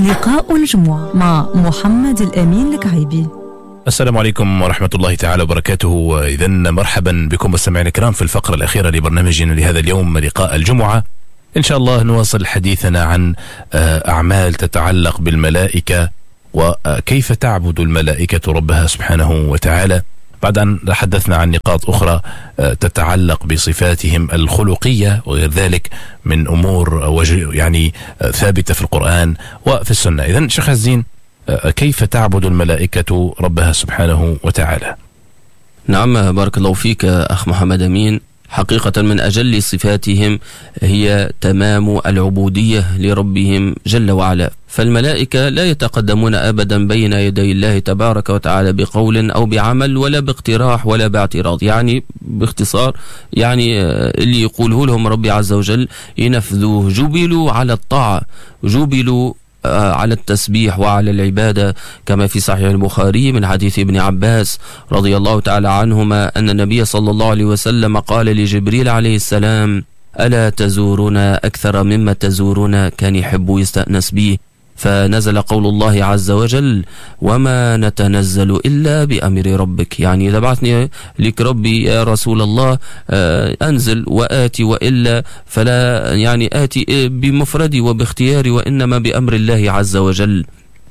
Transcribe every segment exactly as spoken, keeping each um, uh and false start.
لقاء الجمعة مع محمد الأمين الكعيبي. السلام عليكم ورحمة الله تعالى وبركاته. إذن مرحبا بكم مستمعينا الكرام في الفقرة الأخيرة لبرنامجنا لهذا اليوم لقاء الجمعة. إن شاء الله نواصل حديثنا عن أعمال تتعلق بالملائكة وكيف تعبد الملائكة ربها سبحانه وتعالى، بعد أن تحدثنا عن نقاط أخرى تتعلق بصفاتهم الخلقية وغير ذلك من أمور يعني ثابتة في القرآن وفي السنة. إذن شيخ الزين، كيف تعبد الملائكة ربها سبحانه وتعالى؟ نعم، بارك الله فيك أخ محمد أمين. حقيقة من أجل صفاتهم هي تمام العبودية لربهم جل وعلا، فالملائكة لا يتقدمون أبدا بين يدي الله تبارك وتعالى بقول أو بعمل ولا باقتراح ولا باعتراض. يعني باختصار، يعني اللي يقوله لهم ربي عز وجل ينفذوه. جبلوا على الطاعة، جبلوا على التسبيح وعلى العبادة، كما في صحيح البخاري من حديث ابن عباس رضي الله تعالى عنهما أن النبي صلى الله عليه وسلم قال لجبريل عليه السلام: ألا تزورنا أكثر مما تزورنا؟ كان يحب يستأنس به، فنزل قول الله عز وجل: وما نتنزل إلا بأمر ربك. يعني إذا بعثني لك ربي يا رسول الله أنزل وآتي، وإلا فلا يعني آتي بمفردي وباختياري، وإنما بأمر الله عز وجل.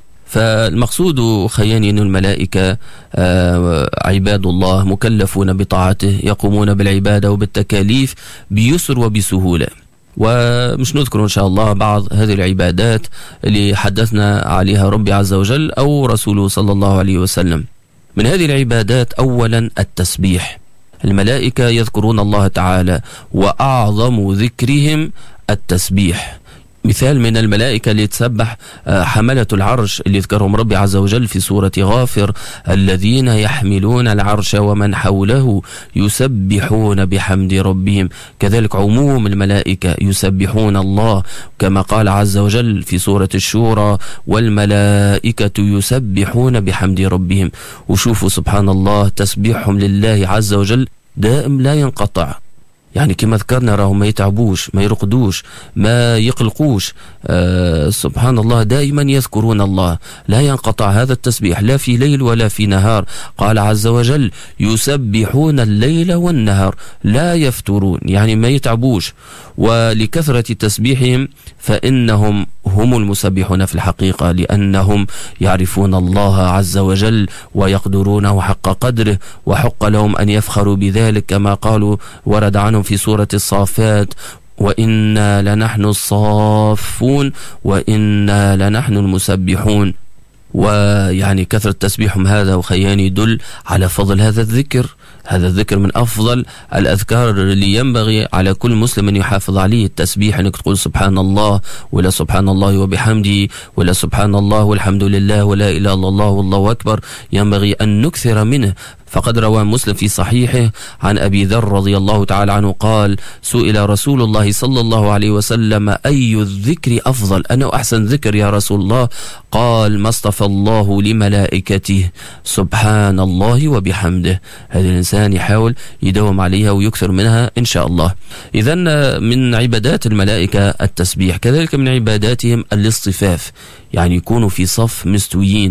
فالمقصود خياني أن الملائكة عباد الله مكلفون بطاعته، يقومون بالعبادة وبالتكاليف بيسر وبسهولة. ومش نذكر إن شاء الله بعض هذه العبادات اللي حدثنا عليها ربي عز وجل أو رسوله صلى الله عليه وسلم. من هذه العبادات أولا التسبيح. الملائكة يذكرون الله تعالى وأعظم ذكرهم التسبيح. مثال من الملائكة اللي تسبح حملة العرش اللي ذكرهم ربي عز وجل في سورة غافر: الذين يحملون العرش ومن حوله يسبحون بحمد ربهم. كذلك عموم الملائكة يسبحون الله، كما قال عز وجل في سورة الشورى: والملائكة يسبحون بحمد ربهم. وشوفوا سبحان الله تسبيحهم لله عز وجل دائم لا ينقطع. يعني كما ذكرنا راهم ما يتعبوش، ما يرقدوش، ما يقلقوش. آه سبحان الله دائما يذكرون الله، لا ينقطع هذا التسبيح لا في ليل ولا في نهار. قال عز وجل: يسبحون الليل والنهار لا يفترون، يعني ما يتعبوش. ولكثرة تسبيحهم فإنهم هم المسبحون في الحقيقة، لأنهم يعرفون الله عز وجل ويقدرونه حق قدره، وحق لهم أن يفخروا بذلك، كما قالوا ورد عنهم في سورة الصافات: وإنا لنحن الصافون وإنا لنحن المسبحون. ويعني كثرة تسبيحهم هذا وخيان يدل على فضل هذا الذكر. هذا الذكر من أفضل الأذكار اللي ينبغي على كل مسلم أن يحافظ عليه. التسبيح أنك تقول سبحان الله، ولا سبحان الله وبحمده، ولا سبحان الله والحمد لله، ولا إله إلا الله والله أكبر، ينبغي أن نكثر منه. فقد روى مسلم في صحيحه عن أبي ذر رضي الله تعالى عنه قال: سئل رسول الله صلى الله عليه وسلم: أي الذكر أفضل؟ أنا أحسن ذكر يا رسول الله؟ قال: ما اصطفى الله لملائكته سبحان الله وبحمده. هذا الإنسان يحاول يداوم عليها ويكثر منها إن شاء الله. إذن من عبادات الملائكة التسبيح. كذلك من عباداتهم الاصطفاف، يعني يكونوا في صف مستويين.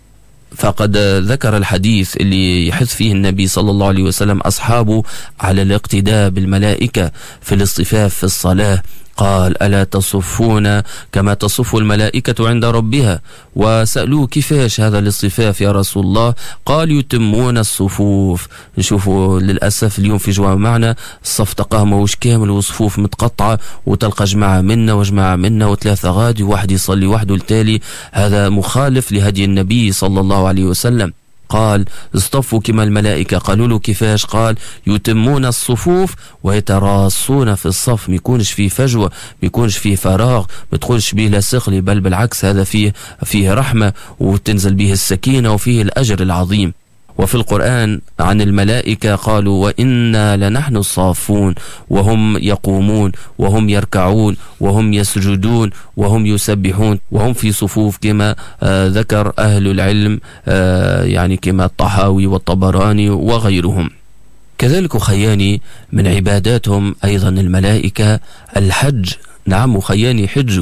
فقد ذكر الحديث اللي يحث فيه النبي صلى الله عليه وسلم أصحابه على الاقتداء بالملائكة في الاصطفاف في الصلاة. قال: ألا تصفون كما تصف الملائكة عند ربها؟ وسألوه: كيفاش هذا الاصطفاف يا رسول الله؟ قال: يتمون الصفوف. نشوفوا للأسف اليوم في جوا معنا الصف تلقاه ماهوش كامل وصفوف متقطعة، وتلقى جماعة منا وجماعة منا وثلاثة غادي وواحد يصلي وحده التالي. هذا مخالف لهدي النبي صلى الله عليه وسلم. قال: اصطفوا كما الملائكة. قالوا له: كيفاش؟ قال: يتمون الصفوف ويتراصون في الصف، ما يكونش فيه فجوة، ما يكونش فيه فراغ، ما تقولش به لا سخلي، بل بالعكس هذا فيه فيه رحمة وتنزل به السكينة وفيه الأجر العظيم. وفي القرآن عن الملائكة قالوا: وإنا لنحن الصافون، وهم يقومون وهم يركعون وهم يسجدون وهم يسبحون وهم في صفوف، كما آه ذكر أهل العلم آه يعني كما الطحاوي والطبراني وغيرهم. كذلك خياني من عباداتهم أيضا الملائكة الحج. نعم، خياني حجوا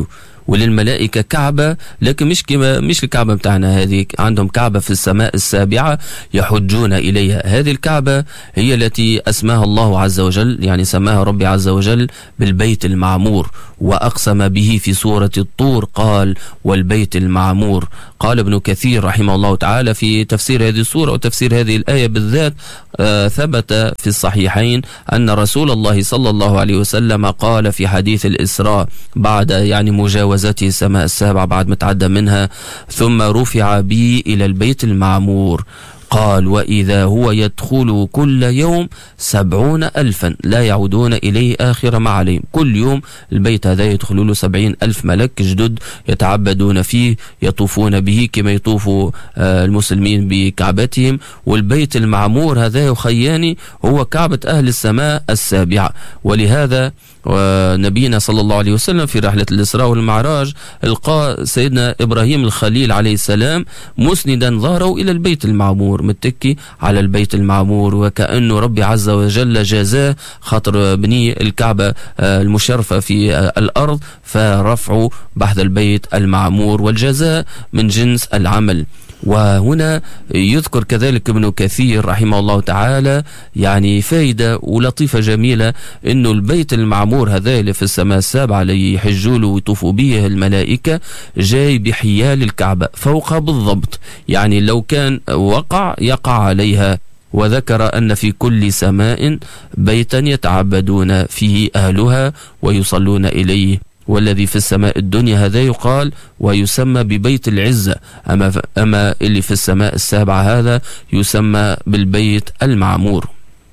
وللملائكة كعبة، لكن مش كما مش الكعبة متاعنا هذه، عندهم كعبة في السماء السابعة يحجون إليها. هذه الكعبة هي التي أسماها الله عز وجل، يعني سماها ربي عز وجل بالبيت المعمور، وأقسم به في سورة الطور قال والبيت المعمور. قال ابن كثير رحمه الله تعالى في تفسير هذه السورة وتفسير هذه الآية بالذات، آه ثبت في الصحيحين أن رسول الله صلى الله عليه وسلم قال في حديث الإسراء بعد يعني مجاوزته السماء السابعة بعد متعدى منها: ثم رفع بي إلى البيت المعمور، قال وإذا هو يدخل كل يوم سبعون ألفا لا يعودون إليه آخر ما عليهم. كل يوم البيت هذا يدخل له سبعين ألف ملك جدد يتعبدون فيه، يطوفون به كما يطوف المسلمين بكعبتهم. والبيت المعمور هذا يخياني هو كعبة أهل السماء السابعة. ولهذا ونبينا صلى الله عليه وسلم في رحلة الإسراء والمعراج القى سيدنا إبراهيم الخليل عليه السلام مسندا ظهره إلى البيت المعمور، متكي على البيت المعمور، وكأنه ربي عز وجل جازاه خاطر بني الكعبة المشرفة في الأرض، فرفعوا بحث البيت المعمور، والجزاء من جنس العمل. وهنا يذكر كذلك ابن كثير رحمه الله تعالى يعني فائدة ولطيفة جميلة، انه البيت المعمور هذا اللي في السماء السابعة اللي يحجوا له ويطوفوا به الملائكة جاي بحيال الكعبة فوقها بالضبط، يعني لو كان وقع يقع عليها. وذكر أن في كل سماء بيتا يتعبدون فيه أهلها ويصلون إليه، والذي في السماء الدنيا هذا يقال ويسمى ببيت العزة، أما, أما اللي في السماء السابعة هذا يسمى بالبيت المعمور.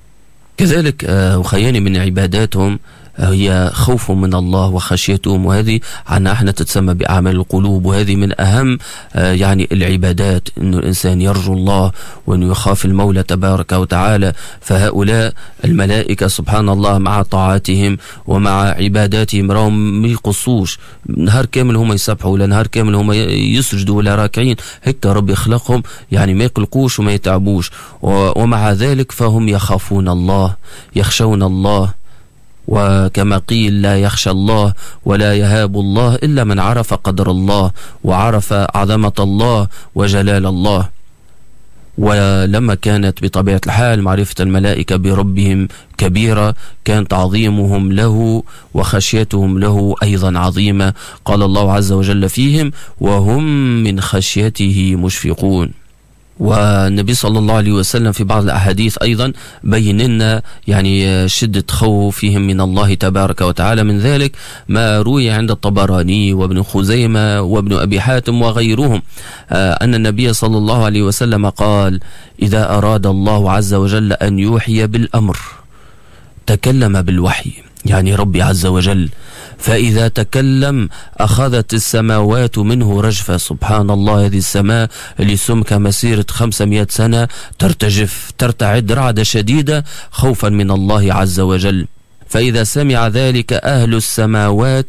كذلك وخياني من عباداتهم هي خوف من الله وخشيتهم، وهذه عنا احنا تتسمى بأعمال القلوب، وهذه من أهم يعني العبادات، إنه الإنسان يرجو الله وإنه يخاف المولى تبارك وتعالى. فهؤلاء الملائكة سبحان الله مع طاعاتهم ومع عباداتهم راهم ما يقصوش، نهار كامل هم يسبحوا ولا نهار كامل هم يسجدوا ولا راكعين، هيك رب يخلقهم يعني ما يقلقوش وما يتعبوش، ومع ذلك فهم يخافون الله يخشون الله. وكما قيل لا يخشى الله ولا يهاب الله إلا من عرف قدر الله وعرف عظمة الله وجلال الله. ولما كانت بطبيعة الحال معرفة الملائكة بربهم كبيرة، كان تعظيمهم له وخشيتهم له أيضا عظيمة. قال الله عز وجل فيهم وهم من خشيته مشفقون. والنبي صلى الله عليه وسلم في بعض الأحاديث أيضا بين لنا يعني شدة خوفهم من الله تبارك وتعالى. من ذلك ما روي عند الطبراني وابن خزيمة وابن أبي حاتم وغيرهم أن النبي صلى الله عليه وسلم قال إذا أراد الله عز وجل أن يوحي بالأمر تكلم بالوحي، يعني ربي عز وجل، فإذا تكلم أخذت السماوات منه رجفة. سبحان الله، هذه السماء اللي سمكها مسيرة خمسمائة سنة ترتجف ترتعد رعدة شديدة خوفا من الله عز وجل. فإذا سمع ذلك أهل السماوات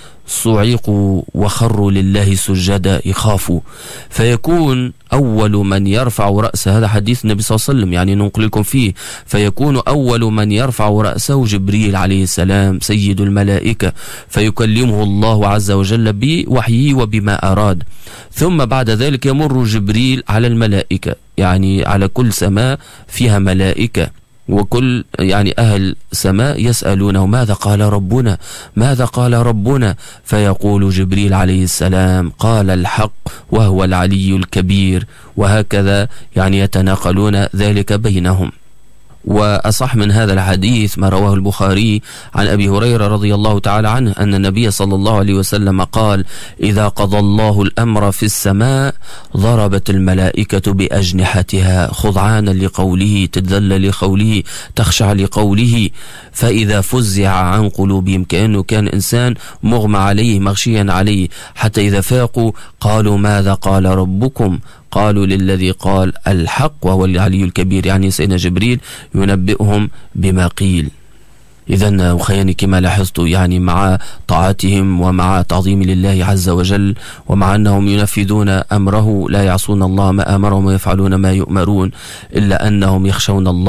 صعقوا وخروا لله سجدا يخافوا، فيكون أول من يرفع رأسه، هذا حديث النبي صلى الله عليه وسلم يعني ننقل لكم فيه، فيكون أول من يرفع رأسه جبريل عليه السلام سيد الملائكة، فيكلمه الله عز وجل بوحيه وبما أراد. ثم بعد ذلك يمر جبريل على الملائكة، يعني على كل سماء فيها ملائكة، وكل يعني أهل سماء يسألونه ماذا قال ربنا ماذا قال ربنا فيقول جبريل عليه السلام قال الحق وهو العلي الكبير، وهكذا يعني يتناقلون ذلك بينهم. وأصح من هذا الحديث ما رواه البخاري عن أبي هريرة رضي الله تعالى عنه أن النبي صلى الله عليه وسلم قال إذا قضى الله الأمر في السماء ضربت الملائكة بأجنحتها خضعانا لقوله تذل لقوله تخشع لقوله، فإذا فزع عن قلوبهم كأنه كان إنسان مغمى عليه مغشيا عليه، حتى إذا فاقوا قالوا ماذا قال ربكم قالوا للذي قال الحق وهو العلي الكبير، يعني سيدنا جبريل ينبئهم بما قيل. إذن أخياني كما لاحظت يعني مع طاعتهم ومع تعظيم لله عز وجل ومع أنهم ينفذون أمره لا يعصون الله ما أمرهم ويفعلون ما يؤمرون، إلا أنهم يخشون الله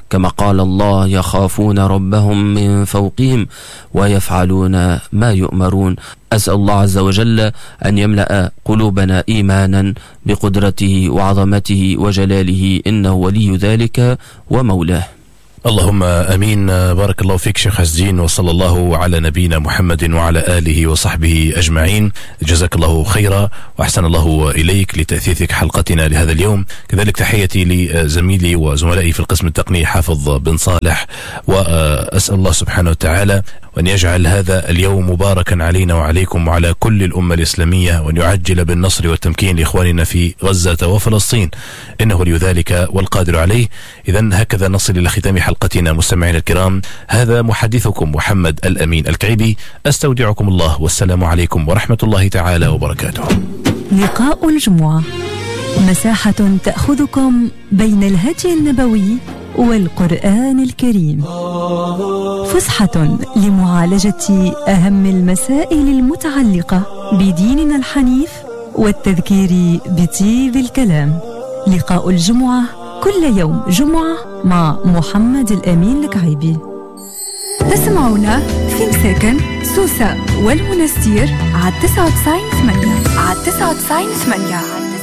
كما قال الله: يخافون ربهم من فوقهم ويفعلون ما يؤمرون. أسأل الله عز وجل أن يملأ قلوبنا إيمانا بقدرته وعظمته وجلاله، إنه ولي ذلك ومولاه. اللهم امين. بارك الله فيك شيخ عز الدين، وصلى الله على نبينا محمد وعلى اله وصحبه اجمعين. جزاك الله خيرا واحسن الله اليك لتاثيثك حلقتنا لهذا اليوم. كذلك تحيتي لزميلي وزملائي في القسم التقني حافظ بن صالح، واسال الله سبحانه وتعالى وأن يجعل هذا اليوم مباركا علينا وعليكم وعلى كل الأمة الإسلامية، وأن يعجل بالنصر والتمكين لإخواننا في غزة وفلسطين، إنه ولي ذلك والقادر عليه. إذن هكذا نصل إلى ختام حلقتنا مستمعينا الكرام. هذا محدثكم محمد الأمين الكعيبي، أستودعكم الله والسلام عليكم ورحمة الله تعالى وبركاته. لقاء الجمعة، مساحة تأخذكم بين الهدي النبوي والقرآن الكريم، فسحة لمعالجة أهم المسائل المتعلقة بديننا الحنيف والتذكير بطيب الكلام. لقاء الجمعة كل يوم جمعة مع محمد الأمين الكعيبي. تسمعونا في مساكن سوسة والمنستير على تسعة وتسعين ثمانية على تسعة وتسعين ثمانية.